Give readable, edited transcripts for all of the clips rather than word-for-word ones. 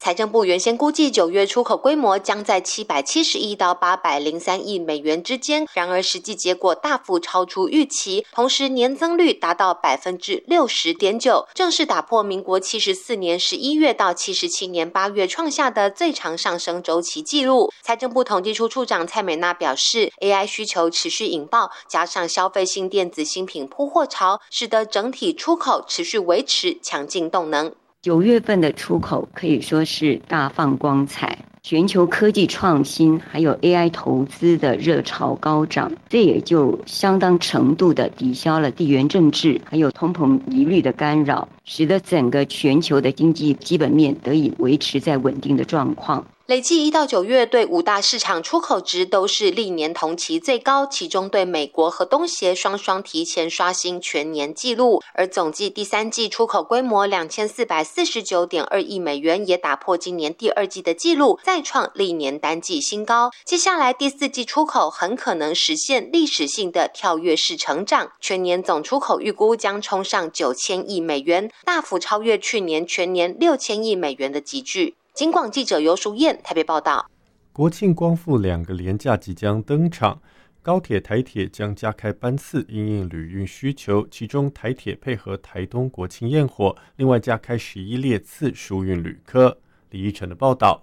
财政部原先估计9月出口规模将在770亿到803亿美元之间，然而实际结果大幅超出预期，同时年增率达到 60.9%， 正式打破民国74年11月到77年8月创下的最长上升周期纪录。财政部统计处处长蔡美娜表示， AI 需求持续引爆，加上消费性电子新品铺货潮，使得整体出口持续维持强劲动能。 9月份的出口可以说是大放光彩，全球科技创新还有 AI 投资的热潮高涨，这也就相当程度的抵消了地缘政治还有通膨疑虑的干扰，使得整个全球的经济基本面得以维持在稳定的状况。 累计1到9月对5大市场出口值都是历年同期最高，其中对美国和东协双双提前刷新全年纪录，而总计第3季出口规模 2449.2 亿美元也打破今年第2季的纪录，再创历年单季新高。接下来第4季出口很可能实现历史性的跳跃式成长，全年总出口预估将冲上9000亿美元，大幅超越去年全年6000亿美元的集聚。警广记者游淑燕台北报道。 国庆光复2个连假即将登场，高铁台铁将加开班次因应旅运需求，其中台铁配合台东国庆焰火，另外加开11列次疏运旅客。李依晨的报道。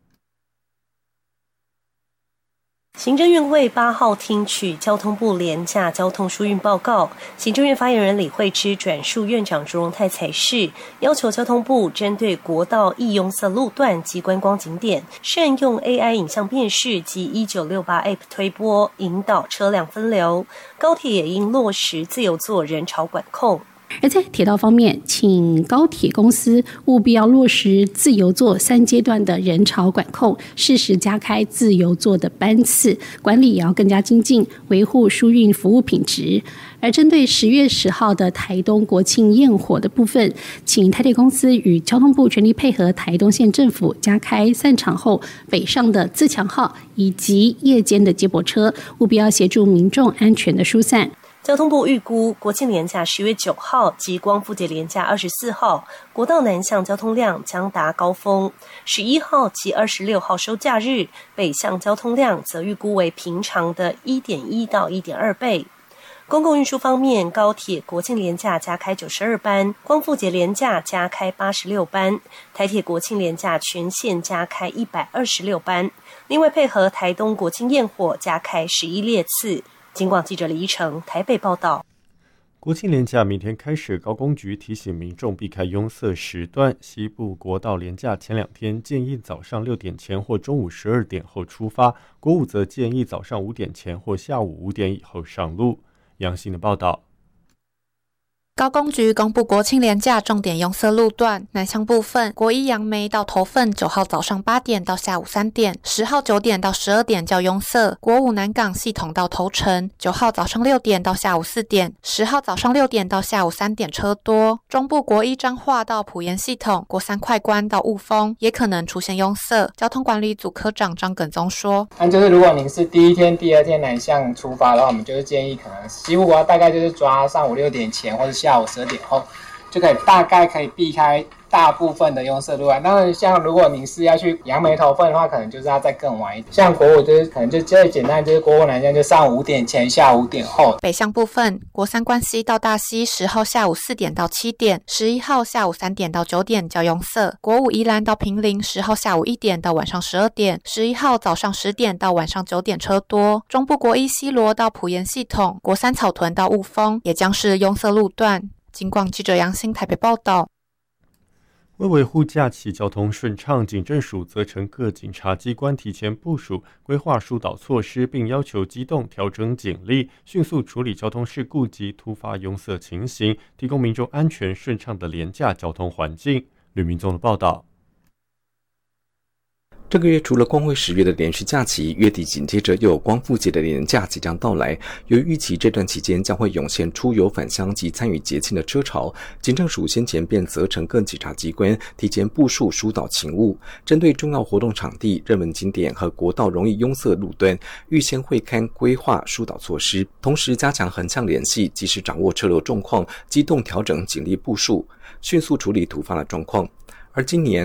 行政院会8号听取交通部廉价交通疏运报告，行政院发言人李惠芝转述院长卓荣泰才是，要求交通部针对国道易拥塞路段及观光景点，善用 AI 影像辨识及1968 App 推播，引导车辆分流。高铁也应落实自由座人潮管控。 而在铁道方面，请高铁公司务必要落实自由座3阶段的人潮管控，适时加开自由座的班次，管理也要更加精进，维护疏运服务品质。而针对10月10号的台东国庆焰火的部分，请台铁公司与交通部全力配合台东县政府，加开散场后北上的自强号以及夜间的接驳车，务必要协助民众安全的疏散。 交通部预估国庆连假10月9号及光复节连假24号，国道南向交通量将达高峰；11号及26号收假日，北向交通量则预估为平常的 1.1 到 1.2 倍。公共运输方面，高铁国庆连假加开92班，光复节连假加开86班，台铁国庆连假全线加开126班，另外配合台东国庆焰火加开11列次。警广记者李依成台北报道。 国庆连假明天开始，高公局提醒民众避开拥塞时段。西部国道连假前2天建议早上6点前或中午12点后出发，国五则建议早上5点前或下午5点以后上路。杨信的报道。 高公局公布国庆连假重点拥塞路段，南向部分，国一杨梅到头份9号早上8点到下午3点，10号9点到12点较拥塞；国五南港系统到头城9号早上6点到下午4点，10号早上6点到下午3点车多。中部国一彰化到埔盐系统，国三快关到雾峰也可能出现拥塞。交通管理组科长张耿宗说： 就是如果您是第一天、第二天南向出发的话，我们就是建议可能西部国大概就是抓上午6点前或者下午12点后，就可以大概可以避开大部分的拥塞路段。当然，像如果您是要去杨梅头份的话，可能就是要再更晚一点。像国五就是可能就最简单，就是国五南向就上午5点前，下午5点后。 北向部分，国三关西到大溪10号下午4点到7点，11号下午3点到9点较拥塞；国五宜兰到坪林10号下午1点到晚上12点，11号早上10点到晚上9点车多。中部国一西螺到埔盐系统，国三草屯到雾峰也将是拥塞路段。警广记者杨欣台北报道。 为维护假期交通顺畅，警政署责成各警察机关提前部署、规划疏导措施，并要求机动调整警力，迅速处理交通事故及突发拥塞情形，提供民众安全顺畅的连假交通环境。吕明宗的报道。 这个月除了光辉10月的连续假期，月底紧接着又有光复节的连假即将到来。由于预期这段期间将会涌现出游返乡及参与节庆的车潮，警政署先前便责成各检察机关提前部署疏导勤务，针对重要活动场地、热门景点和国道容易拥塞路段，预先会勘规划疏导措施，同时加强横向联系，及时掌握车流状况，机动调整警力部署，迅速处理突发的状况。而今年